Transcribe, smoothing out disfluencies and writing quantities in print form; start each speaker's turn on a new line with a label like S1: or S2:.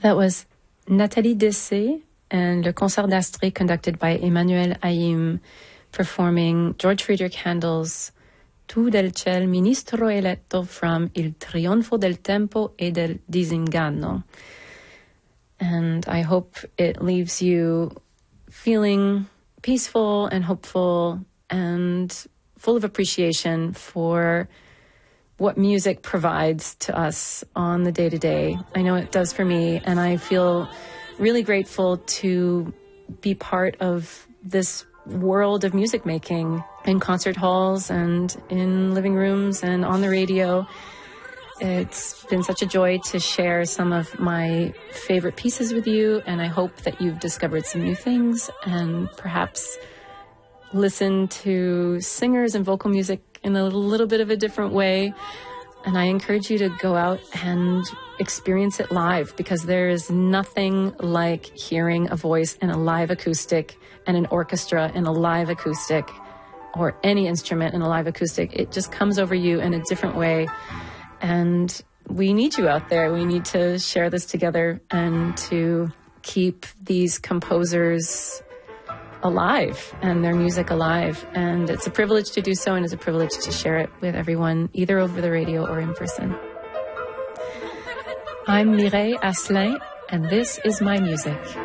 S1: That was Nathalie Dessay and Le Concert d'Astrée conducted by Emmanuel Haïm performing George Friedrich Handel's Tu del ciel ministro eletto from Il trionfo del tempo e del disinganno. And I hope it leaves you feeling peaceful and hopeful and full of appreciation for what music provides to us on the day-to-day. I know it does for me, and I feel really grateful to be part of this world of music making in concert halls and in living rooms and on the radio. It's been such a joy to share some of my favorite pieces with you, and I hope that you've discovered some new things and perhaps listen to singers and vocal music in a little bit of a different way. And I encourage you to go out and experience it live, because there is nothing like hearing a voice in a live acoustic and an orchestra in a live acoustic or any instrument in a live acoustic. It just comes over you in a different way. And we need you out there. We need to share this together and to keep these composers alive and their music alive. And it's a privilege to do so, and it's a privilege to share it with everyone, either over the radio or in person. I'm Mireille Asselin, and this is my music.